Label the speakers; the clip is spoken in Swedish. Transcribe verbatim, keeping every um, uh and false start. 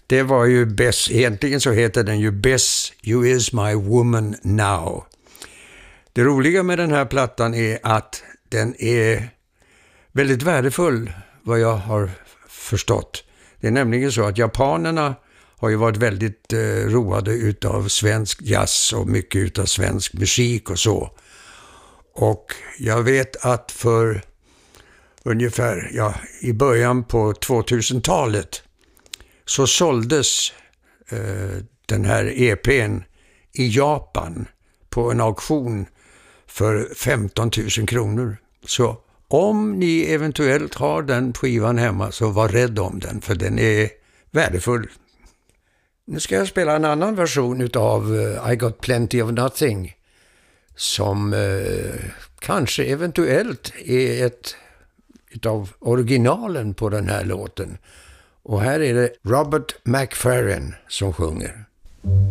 Speaker 1: Det var ju Bess, egentligen så heter den ju Bess, You Is My Woman Now. Det roliga med den här plattan är att den är väldigt värdefull, vad jag har förstått. Det är nämligen så att japanerna har ju varit väldigt eh, roade utav svensk jazz och mycket utav svensk musik och så. Och jag vet att för ungefär, ja, i början på tvåtusentalet så såldes eh, den här E P:n i Japan på en auktion för femton tusen kronor. Så om ni eventuellt har den skivan hemma så var rädd om den, för den är värdefull. Nu ska jag spela en annan version utav uh, I Got Plenty of Nothing som uh, kanske eventuellt är ett utav originalen på den här låten. Och här är det Robert McFerrin som sjunger.